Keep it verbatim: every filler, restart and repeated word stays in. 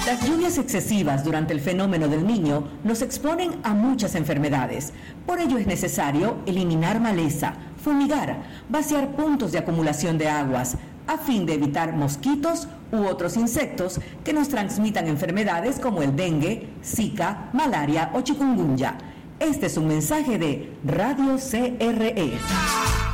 Las lluvias excesivas durante el fenómeno del Niño nos exponen a muchas enfermedades. Por ello es necesario eliminar maleza, fumigar, vaciar puntos de acumulación de aguas, a fin de evitar mosquitos u otros insectos que nos transmitan enfermedades como el dengue, zika, malaria o chikungunya. Este es un mensaje de Radio C R E.